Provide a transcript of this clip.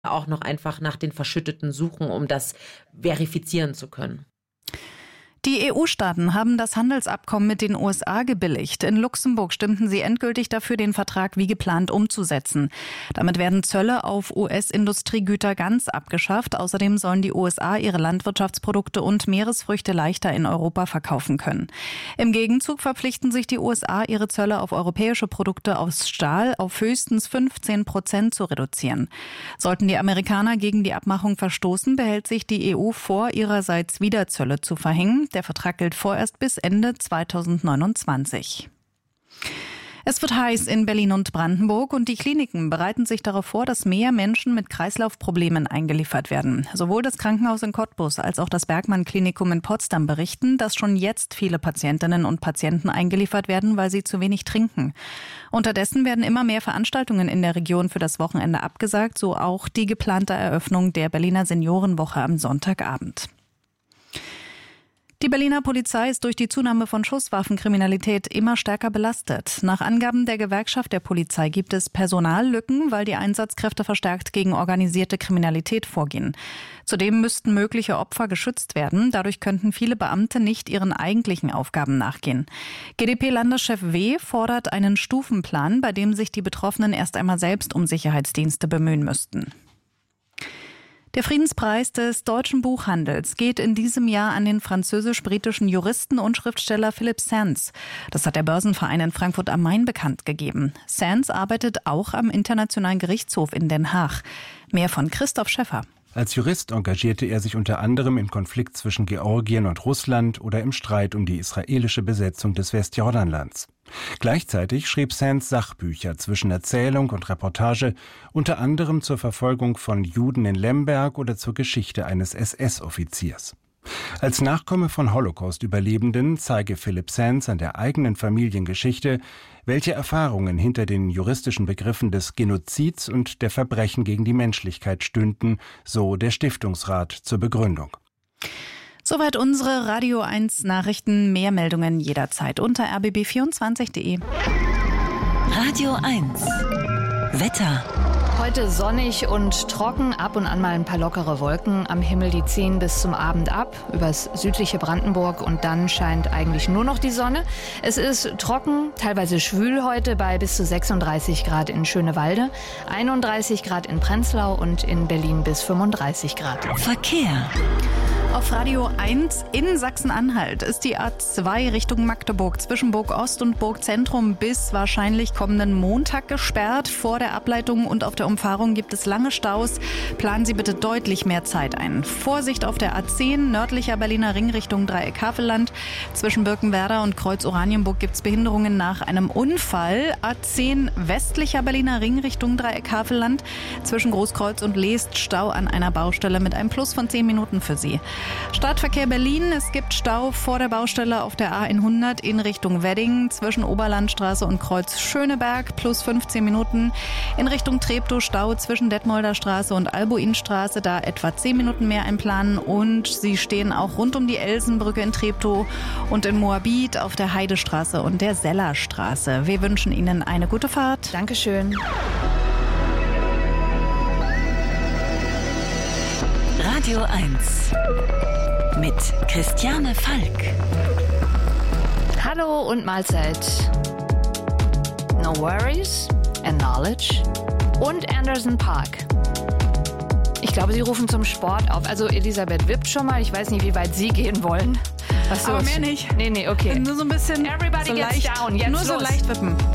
auch noch einfach nach den Verschütteten suchen, um das verifizieren zu können. Die EU-Staaten haben das Handelsabkommen mit den USA gebilligt. In Luxemburg stimmten sie endgültig dafür, den Vertrag wie geplant umzusetzen. Damit werden Zölle auf US-Industriegüter ganz abgeschafft. Außerdem sollen die USA ihre Landwirtschaftsprodukte und Meeresfrüchte leichter in Europa verkaufen können. Im Gegenzug verpflichten sich die USA, ihre Zölle auf europäische Produkte aus Stahl auf höchstens 15% zu reduzieren. Sollten die Amerikaner gegen die Abmachung verstoßen, behält sich die EU vor, ihrerseits wieder Zölle zu verhängen. Der Vertrag gilt vorerst bis Ende 2029. Es wird heiß in Berlin und Brandenburg und die Kliniken bereiten sich darauf vor, dass mehr Menschen mit Kreislaufproblemen eingeliefert werden. Sowohl das Krankenhaus in Cottbus als auch das Bergmann-Klinikum in Potsdam berichten, dass schon jetzt viele Patientinnen und Patienten eingeliefert werden, weil sie zu wenig trinken. Unterdessen werden immer mehr Veranstaltungen in der Region für das Wochenende abgesagt, so auch die geplante Eröffnung der Berliner Seniorenwoche am Sonntagabend. Die Berliner Polizei ist durch die Zunahme von Schusswaffenkriminalität immer stärker belastet. Nach Angaben der Gewerkschaft der Polizei gibt es Personallücken, weil die Einsatzkräfte verstärkt gegen organisierte Kriminalität vorgehen. Zudem müssten mögliche Opfer geschützt werden. Dadurch könnten viele Beamte nicht ihren eigentlichen Aufgaben nachgehen. GdP-Landeschef W. fordert einen Stufenplan, bei dem sich die Betroffenen erst einmal selbst um Sicherheitsdienste bemühen müssten. Der Friedenspreis des deutschen Buchhandels geht in diesem Jahr an den französisch-britischen Juristen und Schriftsteller Philippe Sands. Das hat der Börsenverein in Frankfurt am Main bekannt gegeben. Sands arbeitet auch am Internationalen Gerichtshof in Den Haag. Mehr von Christoph Schäffer. Als Jurist engagierte er sich unter anderem im Konflikt zwischen Georgien und Russland oder im Streit um die israelische Besetzung des Westjordanlands. Gleichzeitig schrieb Sands Sachbücher zwischen Erzählung und Reportage, unter anderem zur Verfolgung von Juden in Lemberg oder zur Geschichte eines SS-Offiziers. Als Nachkomme von Holocaust-Überlebenden zeige Philippe Sands an der eigenen Familiengeschichte, welche Erfahrungen hinter den juristischen Begriffen des Genozids und der Verbrechen gegen die Menschlichkeit stünden, so der Stiftungsrat zur Begründung. Soweit unsere Radio 1 Nachrichten. Mehr Meldungen jederzeit unter rbb24.de. Radio 1 Wetter. Heute sonnig und trocken, ab und an mal ein paar lockere Wolken am Himmel, die ziehen bis zum Abend ab, übers südliche Brandenburg und dann scheint eigentlich nur noch die Sonne. Es ist trocken, teilweise schwül heute bei bis zu 36 Grad in Schönewalde, 31 Grad in Prenzlau und in Berlin bis 35 Grad. Verkehr. Auf Radio 1 in Sachsen-Anhalt ist die A2 Richtung Magdeburg zwischen Burg Ost und Burg Zentrum bis wahrscheinlich kommenden Montag gesperrt. Vor der Ableitung und auf der Umfahrung gibt es lange Staus. Planen Sie bitte deutlich mehr Zeit ein. Vorsicht auf der A10 nördlicher Berliner Ring Richtung Dreieck-Havelland. Zwischen Birkenwerder und Kreuz Oranienburg gibt es Behinderungen nach einem Unfall. A10 westlicher Berliner Ring Richtung Dreieck-Havelland. Zwischen Großkreuz und Leest Stau an einer Baustelle mit einem Plus von 10 Minuten für Sie. Stadtverkehr Berlin. Es gibt Stau vor der Baustelle auf der A100 in Richtung Wedding zwischen Oberlandstraße und Kreuz Schöneberg plus 15 Minuten. In Richtung Treptow Stau zwischen Detmolder Straße und Albuinstraße, da etwa 10 Minuten mehr einplanen. Und Sie stehen auch rund um die Elsenbrücke in Treptow und in Moabit auf der Heidestraße und der Sellerstraße. Wir wünschen Ihnen eine gute Fahrt. Dankeschön. Radio 1 mit Christiane Falk. Hallo und Mahlzeit. No Worries and Knowledge und Anderson .Paak. Ich glaube, Sie rufen zum Sport auf. Also Elisabeth wippt schon mal. Ich weiß nicht, wie weit Sie gehen wollen. Aber mehr nicht. Nee, okay. Nur so ein bisschen Everybody so gets leicht, down. Jetzt nur los. so leicht wippen.